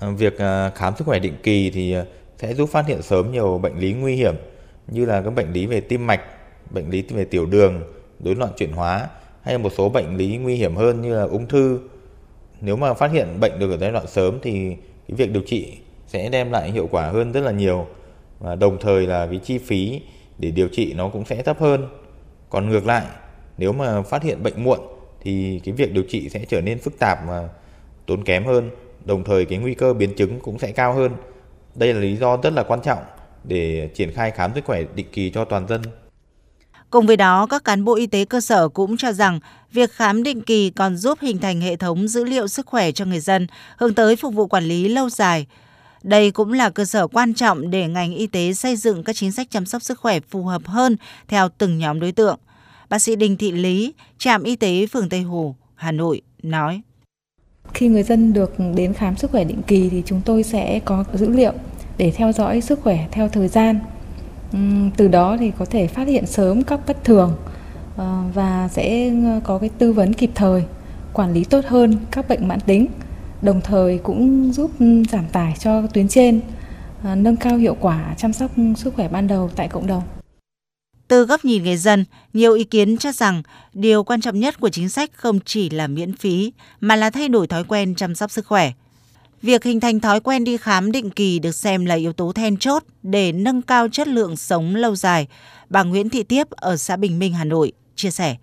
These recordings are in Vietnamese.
Việc khám sức khỏe định kỳ thì sẽ giúp phát hiện sớm nhiều bệnh lý nguy hiểm như là các bệnh lý về tim mạch, bệnh lý về tiểu đường, rối loạn chuyển hóa hay là một số bệnh lý nguy hiểm hơn như là ung thư. Nếu mà phát hiện bệnh được ở giai đoạn sớm thì cái việc điều trị sẽ đem lại hiệu quả hơn rất là nhiều, và đồng thời là cái chi phí để điều trị nó cũng sẽ thấp hơn. Còn ngược lại, nếu mà phát hiện bệnh muộn thì cái việc điều trị sẽ trở nên phức tạp và tốn kém hơn, đồng thời cái nguy cơ biến chứng cũng sẽ cao hơn. Đây là lý do rất là quan trọng để triển khai khám sức khỏe định kỳ cho toàn dân. Cùng với đó, các cán bộ y tế cơ sở cũng cho rằng việc khám định kỳ còn giúp hình thành hệ thống dữ liệu sức khỏe cho người dân, hướng tới phục vụ quản lý lâu dài. Đây cũng là cơ sở quan trọng để ngành y tế xây dựng các chính sách chăm sóc sức khỏe phù hợp hơn theo từng nhóm đối tượng. Bác sĩ Đinh Thị Lý, trạm y tế phường Tây Hồ, Hà Nội nói: Khi người dân được đến khám sức khỏe định kỳ thì chúng tôi sẽ có dữ liệu để theo dõi sức khỏe theo thời gian. Từ đó thì có thể phát hiện sớm các bất thường và sẽ có cái tư vấn kịp thời, quản lý tốt hơn các bệnh mãn tính, đồng thời cũng giúp giảm tải cho tuyến trên, nâng cao hiệu quả chăm sóc sức khỏe ban đầu tại cộng đồng. Từ góc nhìn người dân, nhiều ý kiến cho rằng điều quan trọng nhất của chính sách không chỉ là miễn phí mà là thay đổi thói quen chăm sóc sức khỏe. Việc hình thành thói quen đi khám định kỳ được xem là yếu tố then chốt để nâng cao chất lượng sống lâu dài. Bà Nguyễn Thị Tiếp ở xã Bình Minh, Hà Nội chia sẻ: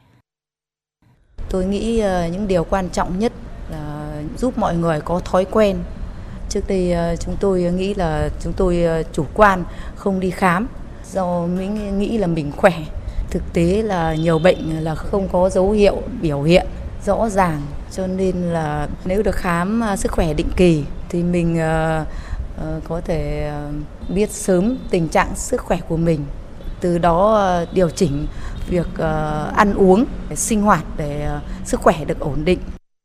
Tôi nghĩ những điều quan trọng nhất là giúp mọi người có thói quen. Trước đây chúng tôi nghĩ là chúng tôi chủ quan không đi khám do mình nghĩ là mình khỏe. Thực tế là nhiều bệnh là không có dấu hiệu biểu hiện rõ ràng, cho nên là nếu được khám sức khỏe định kỳ thì mình có thể biết sớm tình trạng sức khỏe của mình, từ đó điều chỉnh việc ăn uống, sinh hoạt để sức khỏe được ổn định.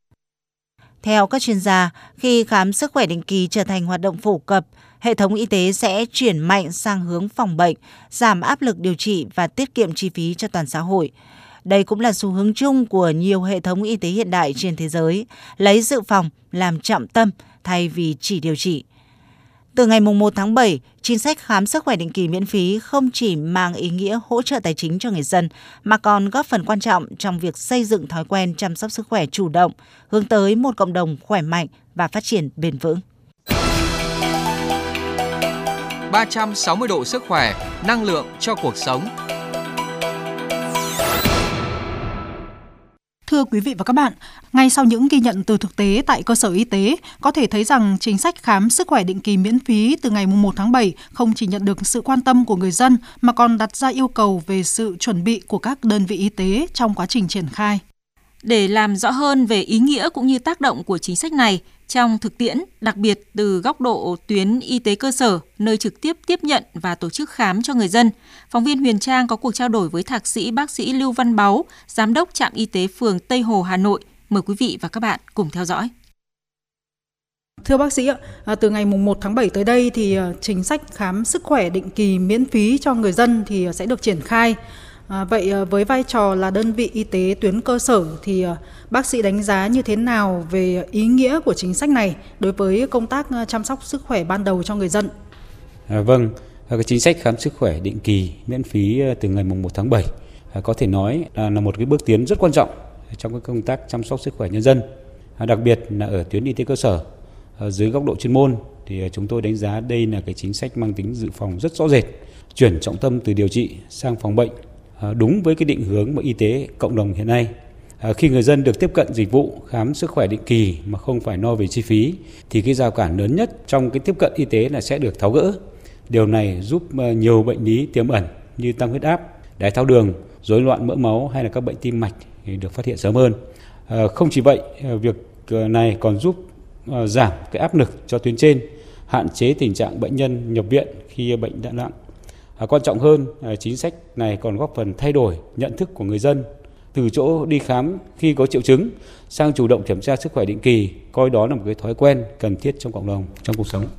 Theo các chuyên gia, khi khám sức khỏe định kỳ trở thành hoạt động phổ cập, hệ thống y tế sẽ chuyển mạnh sang hướng phòng bệnh, giảm áp lực điều trị và tiết kiệm chi phí cho toàn xã hội. Đây cũng là xu hướng chung của nhiều hệ thống y tế hiện đại trên thế giới, lấy dự phòng làm trọng tâm thay vì chỉ điều trị. Từ ngày 1 tháng 7, chính sách khám sức khỏe định kỳ miễn phí không chỉ mang ý nghĩa hỗ trợ tài chính cho người dân, mà còn góp phần quan trọng trong việc xây dựng thói quen chăm sóc sức khỏe chủ động, hướng tới một cộng đồng khỏe mạnh và phát triển bền vững. 360 độ sức khỏe, năng lượng cho cuộc sống. Thưa quý vị và các bạn, ngay sau những ghi nhận từ thực tế tại cơ sở y tế, có thể thấy rằng chính sách khám sức khỏe định kỳ miễn phí từ ngày 1 tháng 7 không chỉ nhận được sự quan tâm của người dân mà còn đặt ra yêu cầu về sự chuẩn bị của các đơn vị y tế trong quá trình triển khai. Để làm rõ hơn về ý nghĩa cũng như tác động của chính sách này trong thực tiễn, đặc biệt từ góc độ tuyến y tế cơ sở, nơi trực tiếp tiếp nhận và tổ chức khám cho người dân, phóng viên Huyền Trang có cuộc trao đổi với Thạc sĩ bác sĩ Lưu Văn Báu, Giám đốc trạm y tế phường Tây Hồ, Hà Nội. Mời quý vị và các bạn cùng theo dõi. Thưa bác sĩ, từ ngày 1 tháng 7 tới đây thì chính sách khám sức khỏe định kỳ miễn phí cho người dân thì sẽ được triển khai. Vậy với vai trò là đơn vị y tế tuyến cơ sở thì bác sĩ đánh giá như thế nào về ý nghĩa của chính sách này đối với công tác chăm sóc sức khỏe ban đầu cho người dân? Vâng, cái chính sách khám sức khỏe định kỳ miễn phí từ ngày 1 tháng 7 có thể nói là một cái bước tiến rất quan trọng trong cái công tác chăm sóc sức khỏe nhân dân, đặc biệt là ở tuyến y tế cơ sở. Dưới góc độ chuyên môn thì chúng tôi đánh giá đây là cái chính sách mang tính dự phòng rất rõ rệt, chuyển trọng tâm từ điều trị sang phòng bệnh, đúng với cái định hướng mà y tế cộng đồng hiện nay. Khi người dân được tiếp cận dịch vụ khám sức khỏe định kỳ mà không phải lo về chi phí thì cái rào cản lớn nhất trong cái tiếp cận y tế là sẽ được tháo gỡ. Điều này giúp nhiều bệnh lý tiềm ẩn như tăng huyết áp, đái tháo đường, rối loạn mỡ máu hay là các bệnh tim mạch được phát hiện sớm hơn. Không chỉ vậy, việc này còn giúp giảm cái áp lực cho tuyến trên, hạn chế tình trạng bệnh nhân nhập viện khi bệnh đã nặng. Quan trọng hơn, chính sách này còn góp phần thay đổi nhận thức của người dân từ chỗ đi khám khi có triệu chứng sang chủ động kiểm tra sức khỏe định kỳ, coi đó là một cái thói quen cần thiết trong cộng đồng, trong cuộc sống.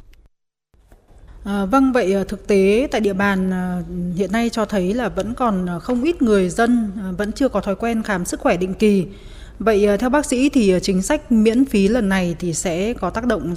Vâng, vậy thực tế tại địa bàn hiện nay cho thấy là vẫn còn không ít người dân vẫn chưa có thói quen khám sức khỏe định kỳ. Vậy theo bác sĩ thì chính sách miễn phí lần này thì sẽ có tác động